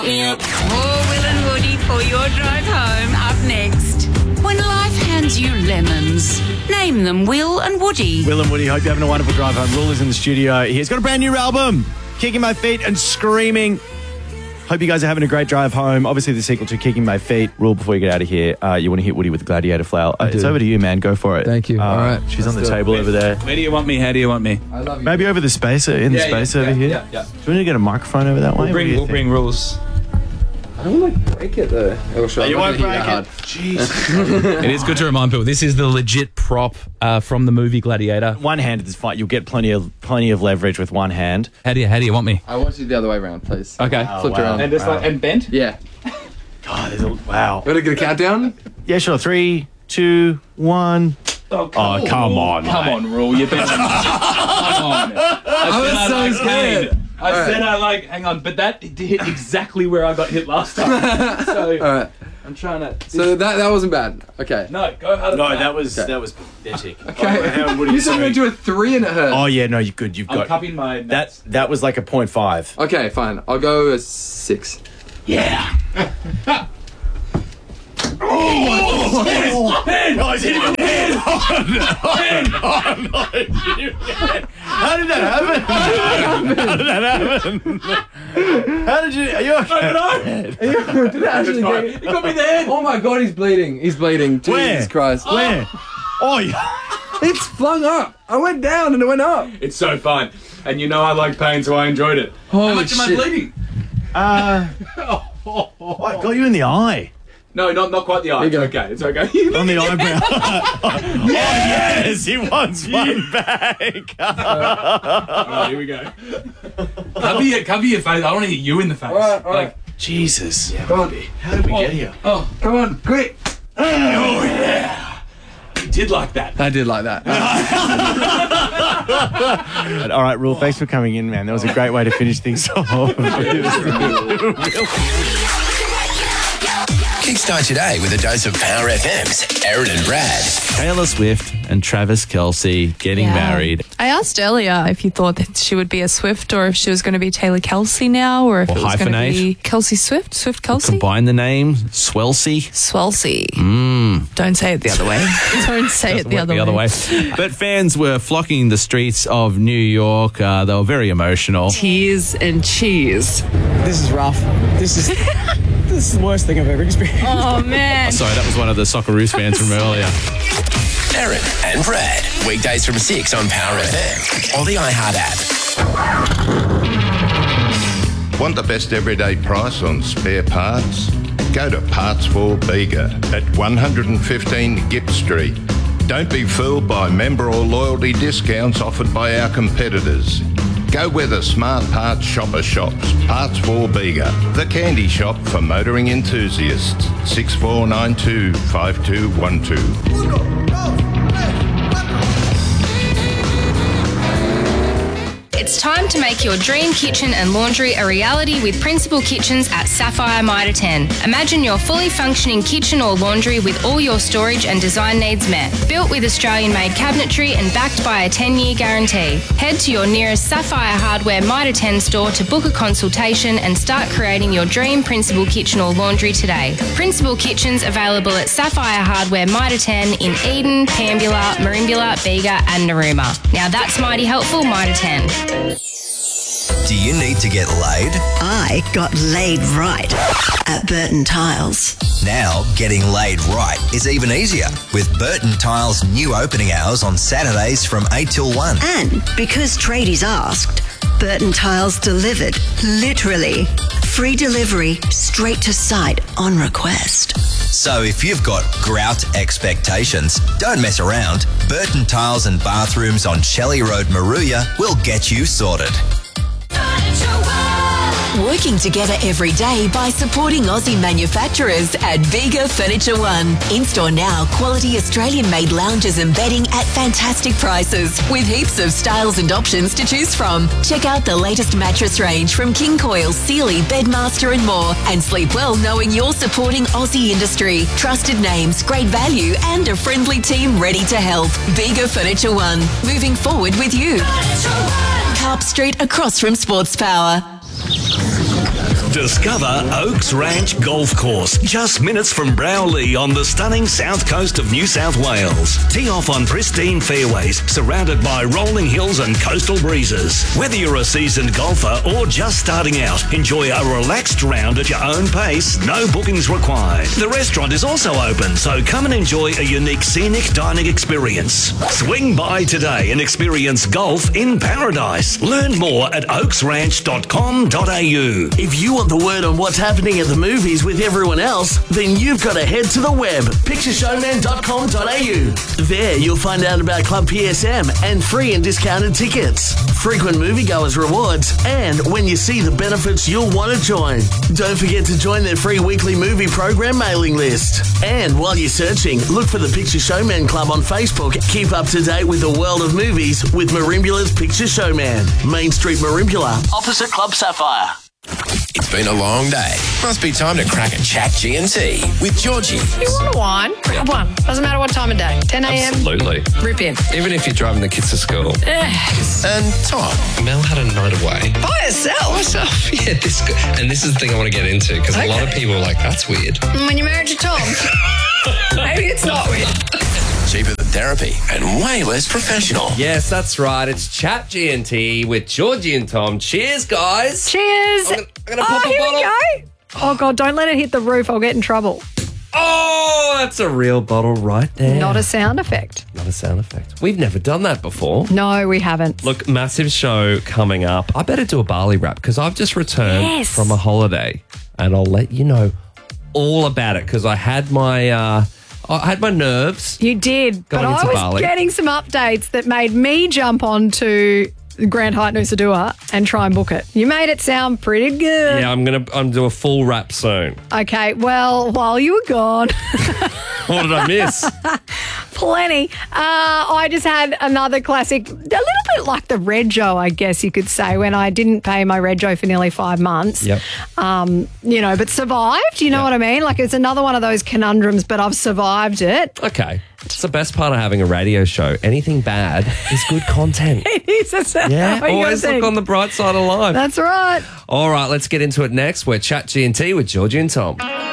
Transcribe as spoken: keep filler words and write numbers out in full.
More Will and Woody for your drive home. Up next. When life hands you lemons, name them Will and Woody. Will and Woody, hope you're having a wonderful drive home. Rule is in the studio. He's got a brand new album, Kicking My Feet and Screaming. Hope you guys are having a great drive home. Obviously, the sequel to Kicking My Feet. Rule, before you get out of here, uh, you want to hit Woody with the gladiator flower. Uh, it's over to you, man. Go for it. Thank you. Uh, All right. She's on the table over there. Where do you want me? How do you want me? I love you. Maybe over the spacer, in the Yeah, space yeah, over yeah, here. yeah, yeah. Do you want to get a microphone over that way? We'll bring, we'll bring rules. I don't want to break it though. Oh, sure, You won't break it. Jeez. It is good to remind people, this is the legit prop uh, from the movie Gladiator. One-handed is fine. You'll get plenty of plenty of leverage with one hand. How do you, how do you want me? I want you the other way around, please. Okay. Oh, Flipped wow. around. And just like, and bent? Yeah. God, there's a, wow. You want to get a countdown? Yeah, sure. Three, two, one. Oh, Oh, come on. Come mate. on, Rule. You're better than Come on. I, was said so I like scared. pain. I All said right. I like, hang on, but that hit exactly where I got hit last time. So All right. I'm trying to. So that that wasn't bad. Okay. No, go harder. No, than that was Okay. that was pathetic. Okay. What do You said say? we do a three and it hurt. Oh yeah, no, you good. You've I'm got cupping my that. nuts. That was like a point five. Okay, fine. I'll go a six. Yeah. Oh, Pen! I hit him in the head. Oh, no. How did that happen? How did that happen? How did you? Are you okay? Did it actually get It got me in the head. Oh my god, he's bleeding. He's bleeding. Jesus Where? Christ. Where? Oh, yeah. It's flung up. I went down and it went up. It's so fun. And you know I like pain, so I enjoyed it. Holy How much shit. am I bleeding? Uh, I got you in the eye. No, not not quite the eye. There you It's go. okay. It's okay. On the eyebrow. Oh, yes, he wants one back. Alright, here we go. Cover your, cover your face. I want to hit you in the face. Alright, alright. Like, Jesus. Come on. How did we get here? oh, Come on, quick. oh yeah. You did like that. I did like that. All right, Rule, thanks for coming in, man. That was a great way to finish things off. Kickstart your day with a dose of Power F M's Aaron and Brad. Taylor Swift and Travis Kelce getting Yeah. married. I asked earlier if you thought that she would be a Swift or if she was going to be Taylor Kelsey now or if Or it was going to hyphenate. be Kelsey Swift, Swift Kelsey. Combine the name, Swelsey. Swelsey. Mm. Don't say it the other way. Don't say it the Work other, the other way. But fans were flocking the streets of New York. Uh, they were very emotional. Tears and cheese. This is rough. This is this is the worst thing I've ever experienced. Oh, man. Sorry, that was one of the Socceroos fans from earlier. Aaron and Brad. Weekdays from six on Power F M or the iHeart app. Want the best everyday price on spare parts? Go to Parts for Bega at one fifteen Gipp Street. Don't be fooled by member or loyalty discounts offered by our competitors. Go where the smart parts shopper shops. Parts for Bega, the candy shop for motoring enthusiasts. six four nine two, five two one two. It's time to make your dream kitchen and laundry a reality with Principal Kitchens at Sapphire Mitre ten. Imagine your fully functioning kitchen or laundry with all your storage and design needs met. Built with Australian-made cabinetry and backed by a ten-year guarantee. Head to your nearest Sapphire Hardware Mitre ten store to book a consultation and start creating your dream Principal kitchen or laundry today. Principal Kitchens available at Sapphire Hardware Mitre ten in Eden, Pambula, Marimbula, Bega and Narooma. Now that's mighty helpful, Mitre ten. Do you need to get laid? I got laid right at Burton Tiles. Now, getting laid right is even easier with Burton Tiles' new opening hours on Saturdays from eight till one. And because tradies asked, Burton Tiles delivered, literally. Free delivery, straight to site on request. So if you've got grout expectations, don't mess around. Burton Tiles and Bathrooms on Shelley Road, Maruya will get you sorted. Working together every day by supporting Aussie manufacturers at Bega Furniture One. In-store now, quality Australian-made lounges and bedding at fantastic prices with heaps of styles and options to choose from. Check out the latest mattress range from King Coil, Sealy, Bedmaster and more, and sleep well knowing you're supporting Aussie industry. Trusted names, great value and a friendly team ready to help. Bega Furniture One, moving forward with you. Carp Street across from Sports Power. Discover Oaks Ranch Golf Course, just minutes from Browley on the stunning south coast of New South Wales. Tee off on pristine fairways, surrounded by rolling hills and coastal breezes. Whether you're a seasoned golfer or just starting out, enjoy a relaxed round at your own pace, no bookings required. The restaurant is also open, so come and enjoy a unique scenic dining experience. Swing by today and experience golf in paradise. Learn more at oaks ranch dot com dot a u. If you want the word on what's happening at the movies with everyone else, then you've got to head to the web, picture showman dot com dot a u. There you'll find out about Club P S M and free and discounted tickets, frequent moviegoers rewards, and when you see the benefits you'll want to join. Don't forget to join their free weekly movie program mailing list. And while you're searching, look for the Picture Showman Club on Facebook. Keep up to date with the world of movies with Marimbula's Picture Showman. Main Street Marimbula, opposite Club Sapphire. It's been a long day. Must be time to crack a chat G and T with Georgie. You want a wine? Grab one. Doesn't matter what time of day. ten a.m. Absolutely. Rip in. Even if you're driving the kids to school. Yes. And Tom. Mel had a night away. By herself? Myself. Yeah, this. And this is the thing I want to get into because Okay. a lot of people are like, that's weird. When you're married to Tom, maybe it's not weird. Cheaper than therapy and way less professional. Yes, that's right. It's Chat G and T with Georgie and Tom. Cheers, guys. Cheers. I'm gonna, I'm gonna oh, pop a here bottle. we go. Oh, God, don't let it hit the roof. I'll get in trouble. Oh, that's a real bottle right there. Not a sound effect. Not a sound effect. We've never done that before. No, we haven't. Look, massive show coming up. I better do a barley wrap because I've just returned Yes. from a holiday and I'll let you know all about it because I had my uh, I had my nerves. You did, but Going I into was Bali. getting some updates that made me jump on to Grand Hyatt Nusa Dua and try and book it. You made it sound pretty good. Yeah, I'm gonna I'm do a full wrap soon. Okay, well, while you were gone, What did I miss? plenty. Uh, I just had another classic, a little bit like the Rego, I guess you could say, when I didn't pay my Rego for nearly five months. Yep. Um, you know, but survived. You know what I mean? Like it's another one of those conundrums, but I've survived it. Okay. It's the best part of having a radio show. Anything bad is good content. It is. That's Yeah, what you gotta always look think. on the bright side of life. That's right. All right, let's get into it next. We're Chat G and T with Georgie and Tom.